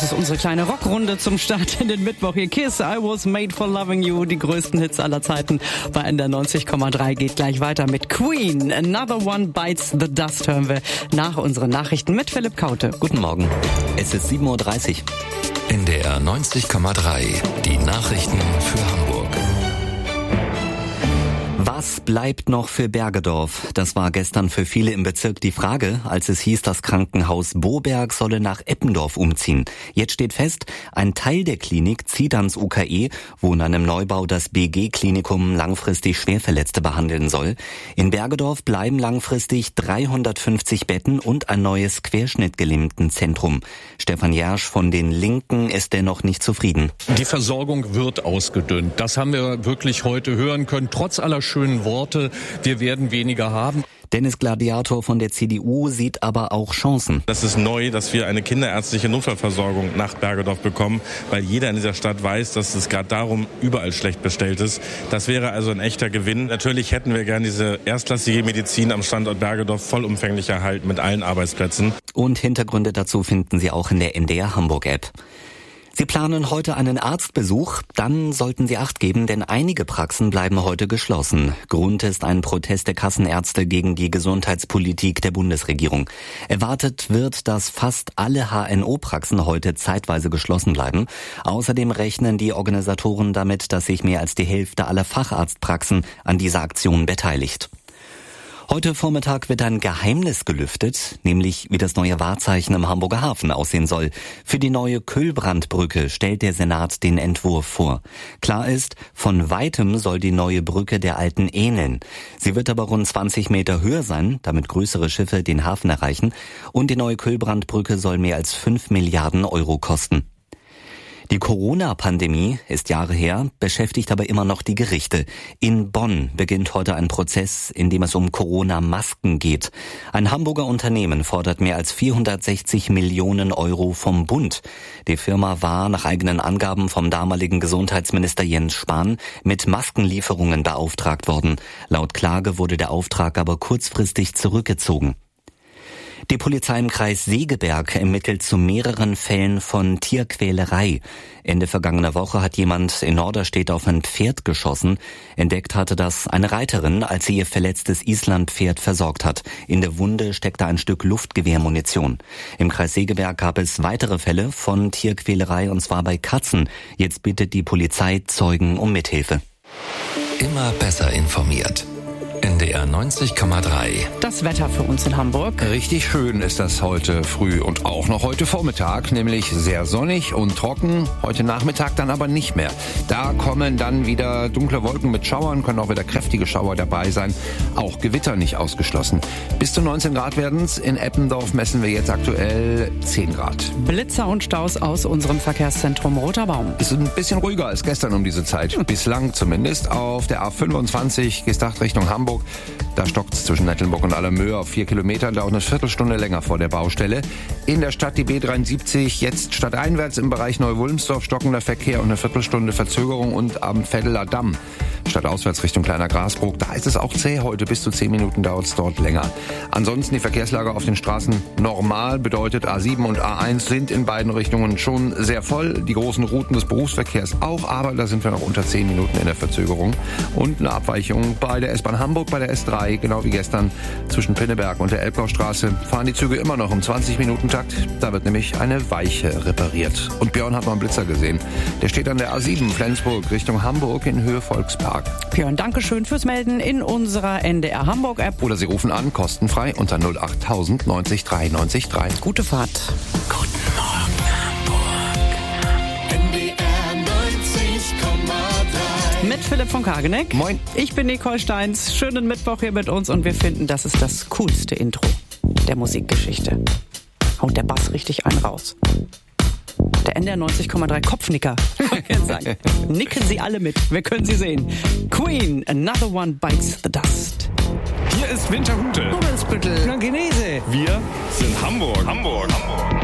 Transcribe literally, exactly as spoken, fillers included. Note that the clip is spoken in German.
Das ist unsere kleine Rockrunde zum Start in den Mittwoch. Hier Kiss, I Was Made for Loving You, die größten Hits aller Zeiten. Bei N D R neunzig Komma drei geht gleich weiter mit Queen. Another One Bites the Dust hören wir nach unseren Nachrichten mit Philipp Kaute. Guten Morgen, es ist sieben Uhr dreißig. N D R neunzig Komma drei, die Nachrichten für Hamburg. Was bleibt noch für Bergedorf? Das war gestern für viele im Bezirk die Frage, als es hieß, das Krankenhaus Boberg solle nach Eppendorf umziehen. Jetzt steht fest, ein Teil der Klinik zieht ans U K E, wo in einem Neubau das B G-Klinikum langfristig Schwerverletzte behandeln soll. In Bergedorf bleiben langfristig dreihundertfünfzig Betten und ein neues Querschnittgelähmtenzentrum. Stefan Jersch von den Linken ist dennoch nicht zufrieden. Die Versorgung wird ausgedünnt. Das haben wir wirklich heute hören können, trotz aller schönen Worte, wir werden weniger haben. Dennis Gladiator von der C D U sieht aber auch Chancen. Das ist neu, dass wir eine kinderärztliche Notfallversorgung nach Bergedorf bekommen, weil jeder in dieser Stadt weiß, dass es gerade darum überall schlecht bestellt ist. Das wäre also ein echter Gewinn. Natürlich hätten wir gern diese erstklassige Medizin am Standort Bergedorf vollumfänglich erhalten mit allen Arbeitsplätzen. Und Hintergründe dazu finden Sie auch in der N D R Hamburg App. Sie planen heute einen Arztbesuch, dann sollten Sie Acht geben, denn einige Praxen bleiben heute geschlossen. Grund ist ein Protest der Kassenärzte gegen die Gesundheitspolitik der Bundesregierung. Erwartet wird, dass fast alle H N O-Praxen heute zeitweise geschlossen bleiben. Außerdem rechnen die Organisatoren damit, dass sich mehr als die Hälfte aller Facharztpraxen an dieser Aktion beteiligt. Heute Vormittag wird ein Geheimnis gelüftet, nämlich wie das neue Wahrzeichen im Hamburger Hafen aussehen soll. Für die neue Köhlbrandbrücke stellt der Senat den Entwurf vor. Klar ist, von weitem soll die neue Brücke der alten ähneln. Sie wird aber rund zwanzig Meter höher sein, damit größere Schiffe den Hafen erreichen. Und die neue Köhlbrandbrücke soll mehr als fünf Milliarden Euro kosten. Die Corona-Pandemie ist Jahre her, beschäftigt aber immer noch die Gerichte. In Bonn beginnt heute ein Prozess, in dem es um Corona-Masken geht. Ein Hamburger Unternehmen fordert mehr als vierhundertsechzig Millionen Euro vom Bund. Die Firma war nach eigenen Angaben vom damaligen Gesundheitsminister Jens Spahn mit Maskenlieferungen beauftragt worden. Laut Klage wurde der Auftrag aber kurzfristig zurückgezogen. Die Polizei im Kreis Segeberg ermittelt zu mehreren Fällen von Tierquälerei. Ende vergangener Woche hat jemand in Norderstedt auf ein Pferd geschossen. Entdeckt hatte das eine Reiterin, als sie ihr verletztes Islandpferd versorgt hat. In der Wunde steckte ein Stück Luftgewehrmunition. Im Kreis Segeberg gab es weitere Fälle von Tierquälerei, und zwar bei Katzen. Jetzt bittet die Polizei Zeugen um Mithilfe. Immer besser informiert. N D R neunzig Komma drei. Das Wetter für uns in Hamburg. Richtig schön ist das heute früh und auch noch heute Vormittag, nämlich sehr sonnig und trocken. Heute Nachmittag dann aber nicht mehr. Da kommen dann wieder dunkle Wolken mit Schauern, können auch wieder kräftige Schauer dabei sein. Auch Gewitter nicht ausgeschlossen. Bis zu neunzehn Grad werden's. In Eppendorf messen wir jetzt aktuell zehn Grad. Blitzer und Staus aus unserem Verkehrszentrum Roter Baum. Ist ein bisschen ruhiger als gestern um diese Zeit. Bislang zumindest. Auf der A fünfundzwanzig Gestacht Richtung Hamburg. Da stockt's zwischen Nettelnburg und Allermöhe auf vier Kilometern, dauert eine Viertelstunde länger vor der Baustelle. In der Stadt die B dreiundsiebzig, jetzt stadteinwärts im Bereich Neu-Wulmsdorf, stockender Verkehr und eine Viertelstunde Verzögerung, und am Vetteler Damm, stadtauswärts Richtung Kleiner Grasbrook, da ist es auch zäh heute, bis zu zehn Minuten dauert es dort länger. Ansonsten die Verkehrslage auf den Straßen normal, bedeutet A sieben und A eins sind in beiden Richtungen schon sehr voll, die großen Routen des Berufsverkehrs auch, aber da sind wir noch unter zehn Minuten in der Verzögerung. Und eine Abweichung bei der S-Bahn Hamburg, bei der S drei, genau wie gestern zwischen Pinneberg und der Elbgaustraße, fahren die Züge immer noch im zwanzig Minuten Takt. Da wird nämlich eine Weiche repariert. Und Björn hat noch einen Blitzer gesehen. Der steht an der A sieben Flensburg Richtung Hamburg in Höhe Volkspark. Björn, danke schön fürs Melden in unserer N D R Hamburg App. Oder Sie rufen an, kostenfrei unter null acht tausend neunzig drei neunzig drei. Gute Fahrt. Guten Morgen Hamburg. N D R neunzig Komma drei. Mit Philipp von Kageneck. Moin. Ich bin Nicole Steins. Schönen Mittwoch hier mit uns, und wir finden, das ist das coolste Intro der Musikgeschichte. Haut der Bass richtig einen raus. Der N D R neunzig Komma drei Kopfnicker. sagen. Nicken Sie alle mit, wir können Sie sehen. Queen, Another One Bites the Dust. Hier ist Winterhude. Blankenese. Wir sind Hamburg. Hamburg. Hamburg.